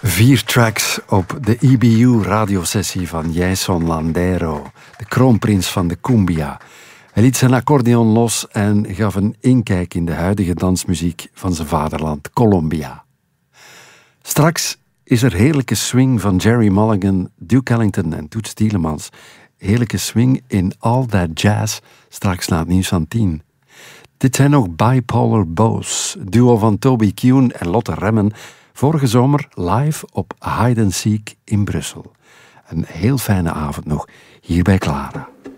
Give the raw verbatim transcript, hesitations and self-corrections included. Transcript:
Vier tracks op de E B U-radiosessie van Jason Landero, de kroonprins van de cumbia. Hij liet zijn accordeon los en gaf een inkijk in de huidige dansmuziek van zijn vaderland, Colombia. Straks is er heerlijke swing van Jerry Mulligan, Duke Ellington en Toots Thielemans. Heerlijke swing in All That Jazz, straks na het nieuws van tien. Dit zijn ook Bipolar Bows, duo van Toby Kuhn en Lotte Remmen, vorige zomer live op Hide and Seek in Brussel. Een heel fijne avond nog, hier bij Clara.